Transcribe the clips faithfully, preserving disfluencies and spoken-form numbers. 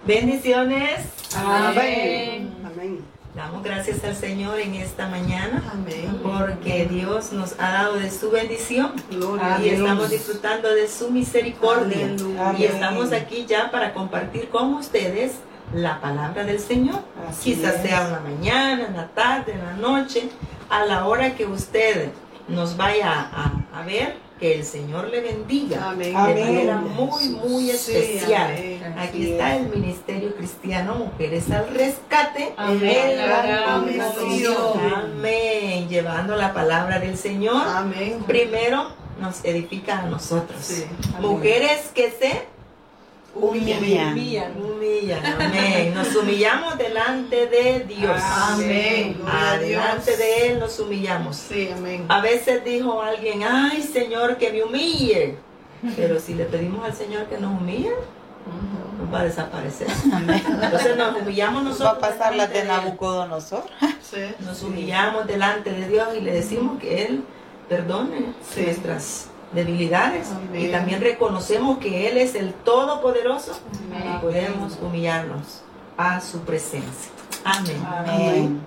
Bendiciones. Amén. Amén. Damos gracias al Señor en esta mañana. Amén. Porque Dios nos ha dado de su bendición. Gloria y a Dios. estamos disfrutando de su misericordia. Aleluya. Y estamos aquí ya para compartir con ustedes la palabra del Señor. Así Quizás es. sea en la mañana, en la tarde, en la noche, a la hora que usted nos vaya a, a ver. Que el Señor le bendiga. Amén. De Amén. manera muy, muy Sí, especial. amén. Aquí Así está es. el Ministerio Cristiano Mujeres al Rescate. Amén. En la Amén. congregación. Amén. Llevando la palabra del Señor. Amén. Primero nos edifica a nosotros. Sí. Mujeres que se Humillan. humillan. Humillan. Amén. Nos humillamos delante de Dios. Amén. Gloria a Dios. Delante de Él nos humillamos. Sí, amén. A veces dijo alguien, ay Señor, que me humille. Pero si le pedimos al Señor que nos humille, nos va a desaparecer. Entonces nos humillamos nosotros. Va a pasar la de delante Él. Nabucodonosor. Sí. Nos humillamos delante de Dios y le decimos que Él perdone Sí. nuestras debilidades. Amén. Y también reconocemos que Él es el Todopoderoso. Amén. Y podemos humillarnos a su presencia. Amén. Amén.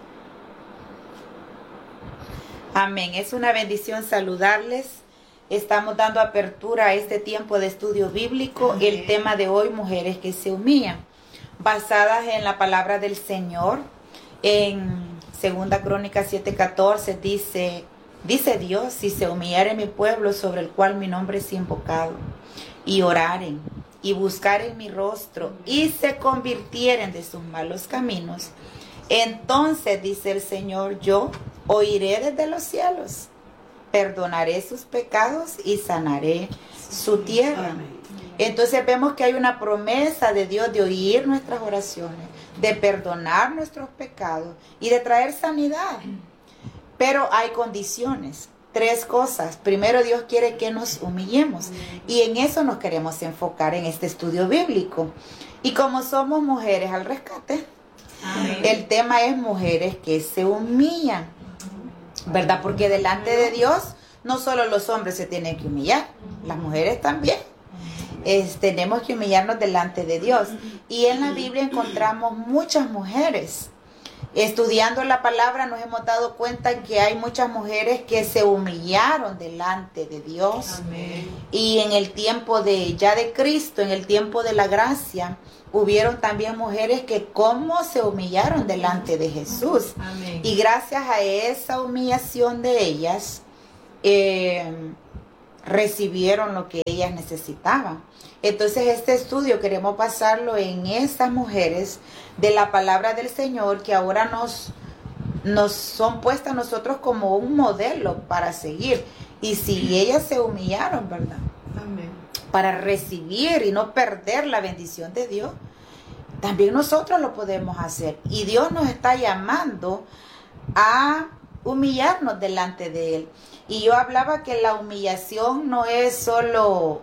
Amén. Es una bendición saludarles. Estamos dando apertura a este tiempo de estudio bíblico. Amén. El tema de hoy, mujeres que se humillan, basadas en la palabra del Señor. En Segunda Crónica siete catorce dice, dice Dios, si se humillare mi pueblo sobre el cual mi nombre es invocado, y oraren, y buscaren mi rostro, y se convirtieren de sus malos caminos, entonces, dice el Señor, yo oiré desde los cielos, perdonaré sus pecados y sanaré su tierra. Amén. Entonces vemos que hay una promesa de Dios de oír nuestras oraciones, de perdonar nuestros pecados y de traer sanidad. Pero hay condiciones, tres cosas. Primero, Dios quiere que nos humillemos y en eso nos queremos enfocar en este estudio bíblico. Y como somos mujeres al rescate, Amén. el tema es mujeres que se humillan, ¿verdad? Porque delante de Dios no solo los hombres se tienen que humillar, las mujeres también. Es, tenemos que humillarnos delante de Dios. Y en la Biblia encontramos muchas mujeres. Estudiando la palabra nos hemos dado cuenta que hay muchas mujeres que se humillaron delante de Dios. Amén. Y en el tiempo de ya de Cristo, en el tiempo de la gracia, hubieron también mujeres que como se humillaron delante de Jesús. Amén. Y gracias a esa humillación de ellas, eh, recibieron lo que ellas necesitaban. Entonces este estudio queremos pasarlo en esas mujeres de la palabra del Señor que ahora nos, nos son puestas nosotros como un modelo para seguir. Y si ellas se humillaron, ¿verdad? Amén. Para recibir y no perder la bendición de Dios, también nosotros lo podemos hacer. Y Dios nos está llamando a humillarnos delante de Él. Y yo hablaba que la humillación no es solo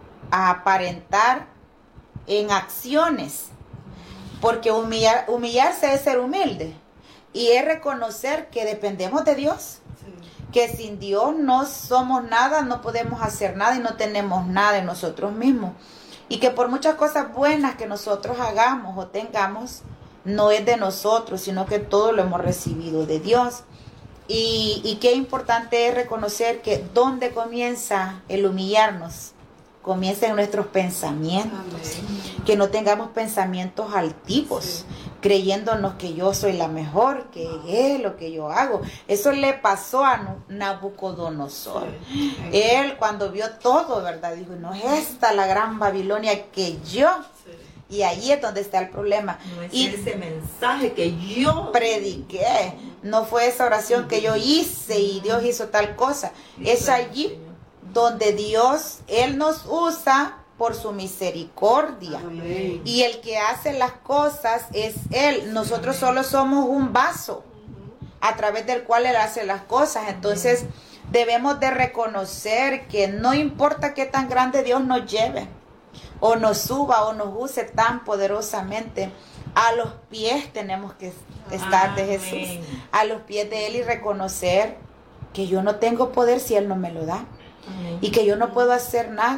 aparentar en acciones, porque humillar, humillarse es ser humilde y es reconocer que dependemos de Dios, Sí. que sin Dios no somos nada, no podemos hacer nada y no tenemos nada en nosotros mismos, y que por muchas cosas buenas que nosotros hagamos o tengamos, no es de nosotros, sino que todo lo hemos recibido de Dios. Y, y qué importante es reconocer que donde comienza el humillarnos, comienza en nuestros pensamientos. Amén. Que no tengamos pensamientos altivos, Sí. creyéndonos que yo soy la mejor, que es lo que yo hago. Eso le pasó a Nu- Nabucodonosor. Sí. Él cuando vio todo, ¿verdad? Dijo, no es esta la gran Babilonia que yo. Sí. Y ahí es donde está el problema. No es Y ese mensaje que yo prediqué, no fue esa oración que yo hice y Dios hizo tal cosa. Es allí donde Dios, Él nos usa por su misericordia. Amén. Y el que hace las cosas es Él. Nosotros solo somos un vaso a través del cual Él hace las cosas. Entonces debemos de reconocer que no importa qué tan grande Dios nos lleve, o nos suba, o nos use tan poderosamente, a los pies tenemos que estar de Jesús. Amén. A los pies de Él y reconocer que yo no tengo poder si Él no me lo da. Amén. Y que yo no puedo hacer nada.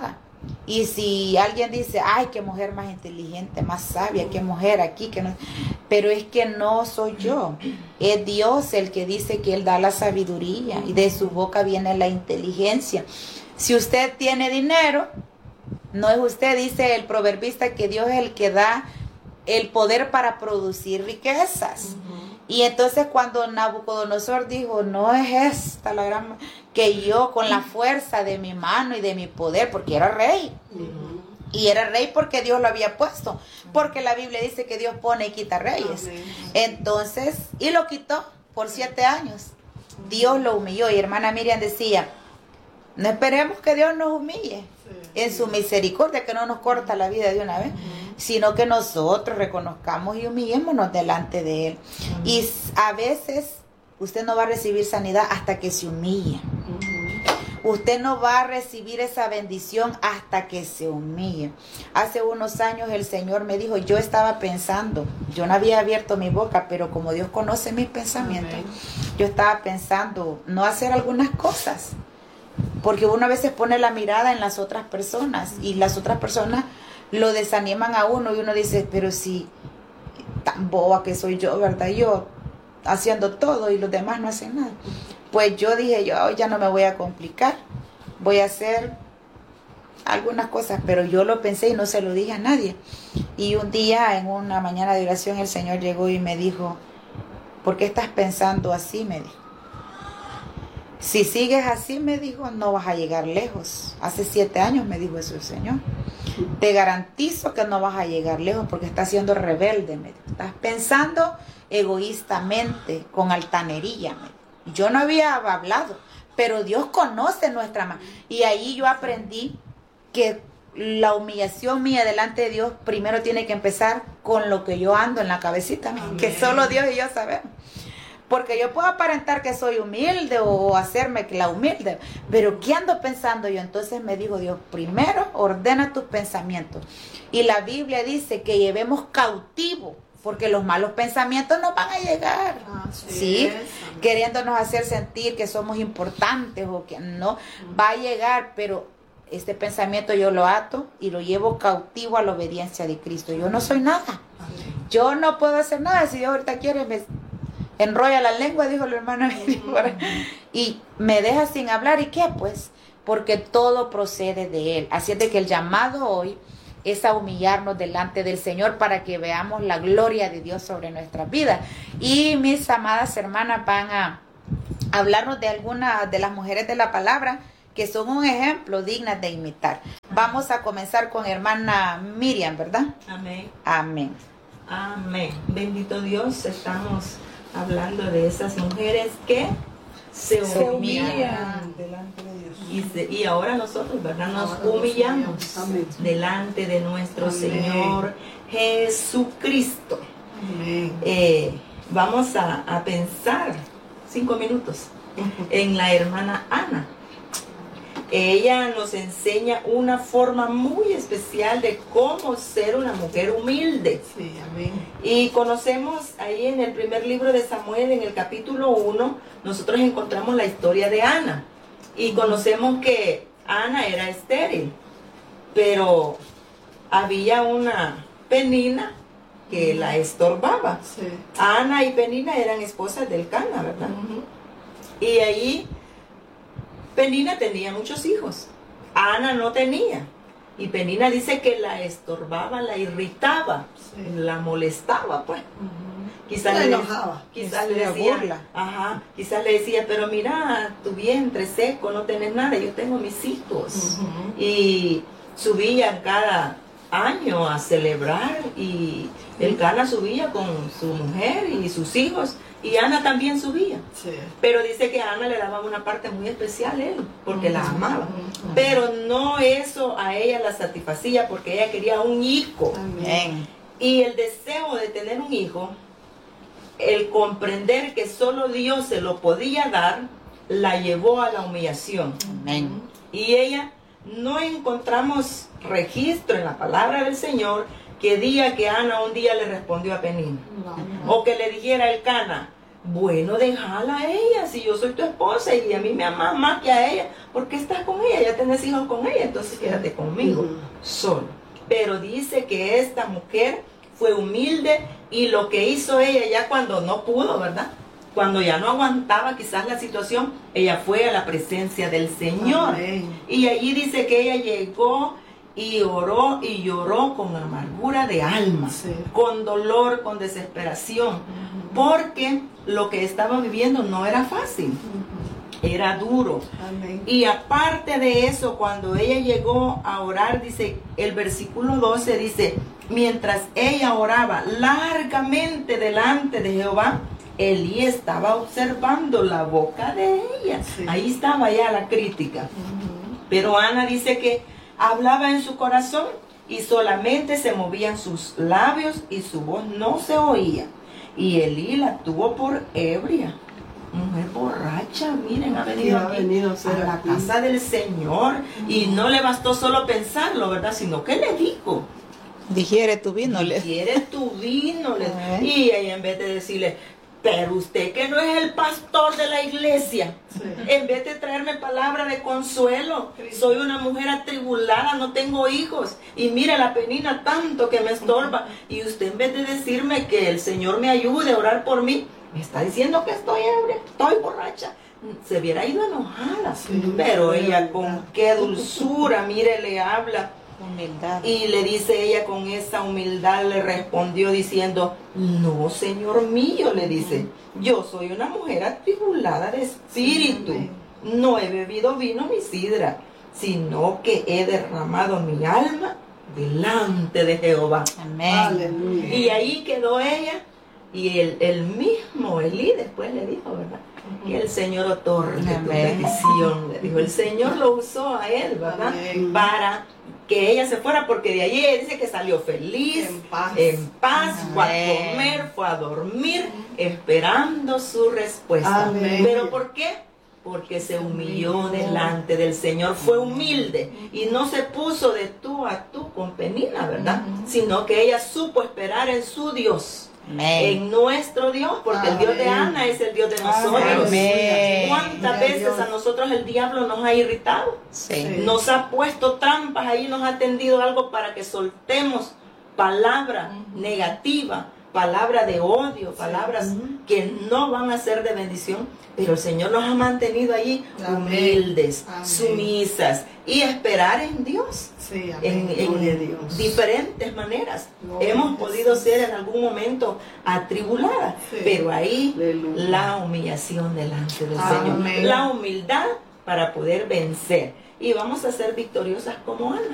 Y si alguien dice, ay, qué mujer más inteligente, más sabia, qué mujer aquí, que no, pero es que no soy yo, es Dios el que dice que Él da la sabiduría y de su boca viene la inteligencia. Si usted tiene dinero, no es usted, dice el proverbista, que Dios es el que da el poder para producir riquezas. Uh-huh. Y entonces cuando Nabucodonosor dijo, no es esta la gran, que yo con la fuerza de mi mano y de mi poder, porque era rey. Uh-huh. Y era rey porque Dios lo había puesto, porque la Biblia dice que Dios pone y quita reyes. Uh-huh. Entonces, y lo quitó por siete años. Uh-huh. Dios lo humilló. Y hermana Miriam decía, no esperemos que Dios nos humille en su misericordia, que no nos corta la vida de una vez, uh-huh. sino que nosotros reconozcamos y humillémonos delante de Él. Uh-huh. Y a veces usted no va a recibir sanidad hasta que se humille. Uh-huh. Usted no va a recibir esa bendición hasta que se humille. Hace unos años el Señor me dijo, yo estaba pensando, yo no había abierto mi boca, pero como Dios conoce mis pensamientos, uh-huh. yo estaba pensando no hacer algunas cosas. Porque uno a veces pone la mirada en las otras personas y las otras personas lo desaniman a uno y uno dice, pero si tan boba que soy yo, ¿verdad? Yo haciendo todo y los demás no hacen nada. Pues yo dije, yo ya no me voy a complicar, voy a hacer algunas cosas, pero yo lo pensé y no se lo dije a nadie. Y un día en una mañana de oración el Señor llegó y me dijo, ¿por qué estás pensando así? Me dijo. Si sigues así, me dijo, no vas a llegar lejos. Hace siete años me dijo eso el Señor. Te garantizo que no vas a llegar lejos porque estás siendo rebelde. Me dijo. Estás pensando egoístamente, con altanería. Me dijo. Yo no había hablado, pero Dios conoce nuestra mano. Y ahí yo aprendí que la humillación mía delante de Dios primero tiene que empezar con lo que yo ando en la cabecita, Amén. Que solo Dios y yo sabemos. Porque yo puedo aparentar que soy humilde o hacerme que la humilde, pero ¿qué ando pensando yo? Entonces me dijo Dios, primero ordena tus pensamientos. Y la Biblia dice que llevemos cautivo, porque los malos pensamientos nos van a llegar, ah, sí, ¿sí? Queriéndonos hacer sentir que somos importantes o que no, va a llegar, pero este pensamiento yo lo ato y lo llevo cautivo a la obediencia de Cristo. Yo no soy nada, yo no puedo hacer nada. Si Dios ahorita quiere me enrolla la lengua, dijo la hermana, y me deja sin hablar. ¿Y qué? Pues porque todo procede de Él. Así es de que el llamado hoy es a humillarnos delante del Señor para que veamos la gloria de Dios sobre nuestras vidas. Y mis amadas hermanas van a hablarnos de algunas de las mujeres de la palabra que son un ejemplo dignas de imitar. Vamos a comenzar con hermana Miriam, ¿verdad? Amén. Amén. Amén. Bendito Dios, estamos hablando de esas mujeres que se, se humillan, humillan delante de Dios. Y, se, y ahora nosotros, ¿verdad? Nos ahora humillamos nos delante de nuestro Amén. Señor Jesucristo. Amén. Eh, vamos a, a pensar cinco minutos en la hermana Ana. Ella nos enseña una forma muy especial de cómo ser una mujer humilde. Sí, amén. Y conocemos ahí en el primer libro de Samuel, en el capítulo uno, nosotros encontramos la historia de Ana. Y conocemos que Ana era estéril, pero había una Penina que la estorbaba. Sí. Ana y Penina eran esposas del Cana, ¿verdad? Uh-huh. Y ahí Penina tenía muchos hijos, Ana no tenía, y Penina dice que la estorbaba, la irritaba, sí. la molestaba, pues. Uh-huh. Quizás le enojaba, quizás le decía, burla. Ajá, quizás le decía, pero mira, tu vientre seco, no tenés nada, yo tengo mis hijos. Uh-huh. Y subían cada año a celebrar, y el Cana subía con su mujer y sus hijos. Y Ana también subía, sí. pero dice que a Ana le daba una parte muy especial él, porque uh-huh. la amaba. Uh-huh. Pero no eso a ella la satisfacía, porque ella quería un hijo. Amén. Y el deseo de tener un hijo, el comprender que solo Dios se lo podía dar, la llevó a la humillación. Amén. Y ella, no encontramos registro en la palabra del Señor que diga que Ana un día le respondió a Penina. No. O que le dijera el Cana, bueno, déjala a ella, si yo soy tu esposa y a mí me amas más que a ella, ¿por qué estás con ella? Ya tenés hijos con ella, entonces quédate conmigo, uh-huh. solo. Pero dice que esta mujer fue humilde y lo que hizo ella ya cuando no pudo, ¿verdad? Cuando ya no aguantaba quizás la situación, ella fue a la presencia del Señor. Amén. Y allí dice que ella llegó y oró y lloró con amargura de alma, sí. con dolor, con desesperación, uh-huh. porque lo que estaba viviendo no era fácil, uh-huh. era duro. Amén. Y aparte de eso, cuando ella llegó a orar, dice, el versículo doce dice, mientras ella oraba largamente delante de Jehová, Elí estaba observando la boca de ella. Sí. Ahí estaba ya la crítica. Uh-huh. Pero Ana dice que hablaba en su corazón y solamente se movían sus labios y su voz no se oía. Y Elí la tuvo por ebria. Mujer borracha, miren, ha venido aquí, ha venido a, a la aquí. casa del Señor. Uh-huh. Y no le bastó solo pensarlo, ¿verdad? Sino que le dijo, digiere tu vino. Digiere tu vino. Le... Uh-huh. Y ella en vez de decirle, pero usted que no es el pastor de la iglesia, sí. en vez de traerme palabra de consuelo, sí. soy una mujer atribulada, no tengo hijos, y mira la penina tanto que me estorba, y usted en vez de decirme que el Señor me ayude a orar por mí, me está diciendo que estoy ebria, estoy borracha. Se hubiera ido enojada, sí, pero ella con qué dulzura, mire, le habla. Humildad. Y le dice ella con esa humildad, le respondió diciendo, no, Señor mío, le dice, yo soy una mujer atribulada de espíritu, no he bebido vino ni sidra, sino que he derramado mi alma delante de Jehová. Amén. Aleluya. Y ahí quedó ella, y el, el mismo Elí después le dijo, ¿verdad? Que el Señor otorgue tu petición, le dijo. El Señor lo usó a él, ¿verdad? Amén. Para que ella se fuera, porque de allí dice que salió feliz, en paz, en paz fue a comer, fue a dormir, esperando su respuesta. Amén. ¿Pero por qué? Porque se humilló delante del Señor, fue humilde y no se puso de tú a tú con Penina, ¿verdad? Sino que ella supo esperar en su Dios. Amén. En nuestro Dios, porque Amén. El Dios de Ana es el Dios de nosotros. Amén. ¿Cuántas veces a nosotros el diablo nos ha irritado? Sí. Nos ha puesto trampas ahí, nos ha tendido algo para que soltemos palabra uh-huh. negativa, palabra de odio, palabras uh-huh. que no van a ser de bendición, pero el Señor nos ha mantenido allí Amén. Humildes, Amén. Sumisas y esperar en Dios. Sí, en, en Dios. Diferentes maneras. Gloria Hemos podido ser en algún momento atribuladas, sí. pero ahí Aleluya. La humillación delante del Amén. Señor, la humildad para poder vencer y vamos a ser victoriosas como Ana.